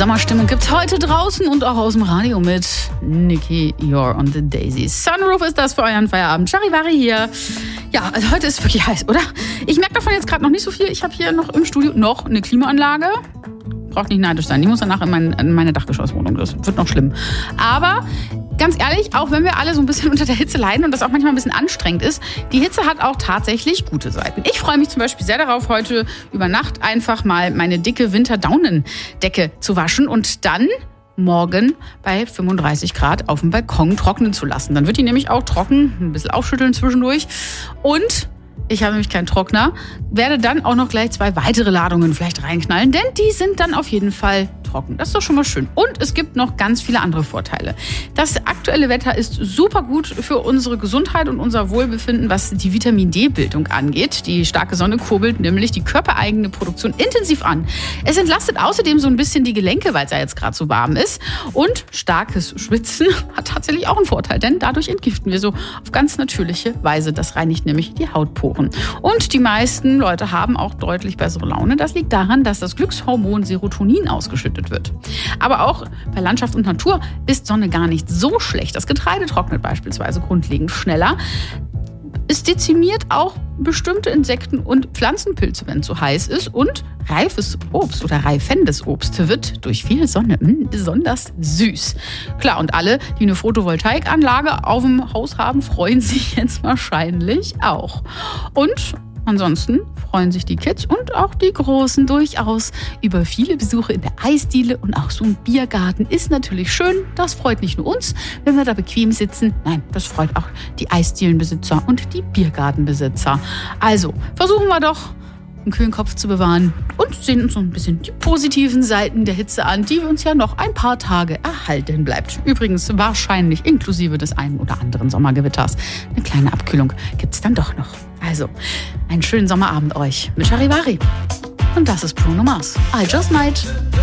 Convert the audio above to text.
Sommerstimmung gibt's heute draußen und auch aus dem Radio mit Nikki, You're on the Daisy. Sunroof ist das für euren Feierabend. Charivari hier. Ja, also heute ist wirklich heiß, oder? Ich merke davon jetzt gerade noch nicht so viel. Ich habe hier noch im Studio noch eine Klimaanlage. Braucht nicht neidisch sein. Die muss danach in meine Dachgeschosswohnung. Das wird noch schlimm. Aber ganz ehrlich, auch wenn wir alle so ein bisschen unter der Hitze leiden und das auch manchmal ein bisschen anstrengend ist, die Hitze hat auch tatsächlich gute Seiten. Ich freue mich zum Beispiel sehr darauf, heute über Nacht einfach mal meine dicke Winterdaunendecke zu waschen und dann morgen bei 35 Grad auf dem Balkon trocknen zu lassen. Dann wird die nämlich auch trocken, ein bisschen aufschütteln zwischendurch. Und ich habe nämlich keinen Trockner, werde dann auch noch gleich 2 weitere Ladungen vielleicht reinknallen, denn die sind dann auf jeden Fall trocken. Das ist doch schon mal schön. Und es gibt noch ganz viele andere Vorteile. Das aktuelle Wetter ist super gut für unsere Gesundheit und unser Wohlbefinden, was die Vitamin-D-Bildung angeht. Die starke Sonne kurbelt nämlich die körpereigene Produktion intensiv an. Es entlastet außerdem so ein bisschen die Gelenke, weil es ja jetzt gerade so warm ist. Und starkes Schwitzen hat tatsächlich auch einen Vorteil, denn dadurch entgiften wir so auf ganz natürliche Weise. Das reinigt nämlich die Hautporen. Und die meisten Leute haben auch deutlich bessere Laune. Das liegt daran, dass das Glückshormon Serotonin ausgeschüttet wird. Aber auch bei Landschaft und Natur ist Sonne gar nicht so schlecht. Das Getreide trocknet beispielsweise grundlegend schneller. Es dezimiert auch bestimmte Insekten- und Pflanzenpilze, wenn es so heiß ist. Und reifes Obst oder reifendes Obst wird durch viel Sonne besonders süß. Klar, und alle, die eine Photovoltaikanlage auf dem Haus haben, freuen sich jetzt wahrscheinlich auch. Und ansonsten freuen sich die Kids und auch die Großen durchaus über viele Besuche in der Eisdiele und auch so ein Biergarten ist natürlich schön. Das freut nicht nur uns, wenn wir da bequem sitzen. Nein, das freut auch die Eisdielenbesitzer und die Biergartenbesitzer. Also versuchen wir doch, einen kühlen Kopf zu bewahren und sehen uns so ein bisschen die positiven Seiten der Hitze an, die uns ja noch ein paar Tage erhalten bleibt. Übrigens wahrscheinlich inklusive des einen oder anderen Sommergewitters. Eine kleine Abkühlung gibt's dann doch noch. Also, einen schönen Sommerabend euch mit Charivari. Und das ist Bruno Mars. I Just Might.